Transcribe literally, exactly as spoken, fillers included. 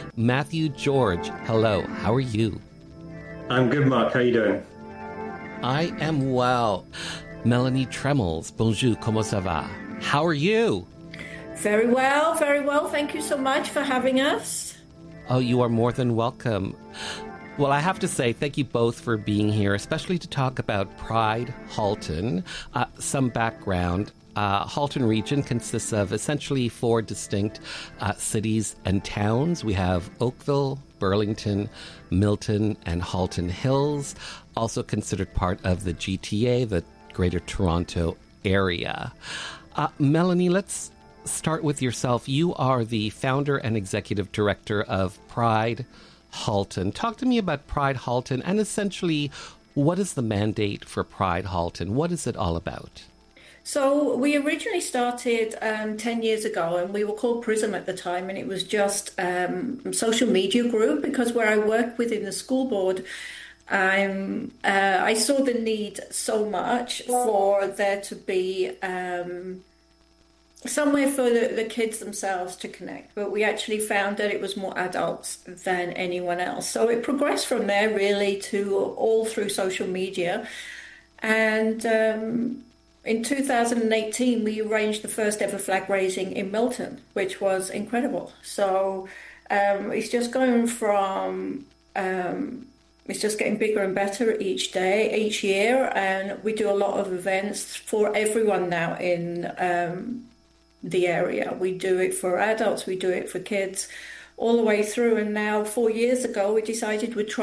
Matthew George, hello. How are you? I'm good, Mark. How are you doing? I am well. Melanie Tremels, bonjour, comment ça va? How are you? Very well, very well. Thank you so much for having us. Oh, you are more than welcome. Well, I have to say thank you both for being here, especially to talk about Pride Halton. Uh, some background. Uh, Halton region consists of essentially four distinct uh, cities and towns. We have Oakville, Burlington, Milton, and Halton Hills, also considered part of the G T A, the Greater Toronto Area. Uh, Melanie, let's start with yourself. You are the founder and executive director of Pride Halton. Talk to me about Pride Halton and essentially what is the mandate for Pride Halton? What is it all about? So we originally started um, ten years ago, and we were called Prism at the time, and it was just um, a social media group because where I worked within the school board, um, uh, I saw the need so much for there to be um, somewhere for the, the kids themselves to connect. But we actually found that it was more adults than anyone else. So it progressed from there really to all through social media. And um, in two thousand eighteen, we arranged the first ever flag raising in Milton, which was incredible. So um, it's just going from, um, it's just getting bigger and better each day, each year. And we do a lot of events for everyone now in um, the area. We do it for adults, we do it for kids, all the way through. And now, four years ago, we decided we'd try